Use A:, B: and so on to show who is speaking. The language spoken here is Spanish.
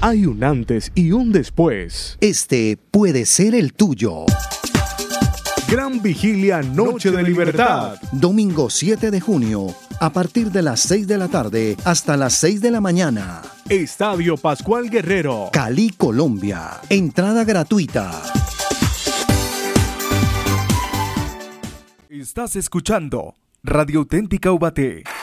A: Hay un antes y un después.
B: Este puede ser el tuyo.
A: Gran Vigilia Noche de Libertad.
B: Domingo 7 de junio, a partir de las 6 de la tarde hasta las 6 de la mañana.
A: Estadio Pascual Guerrero,
B: Cali, Colombia. Entrada gratuita.
C: Estás escuchando Radio Auténtica Ubaté.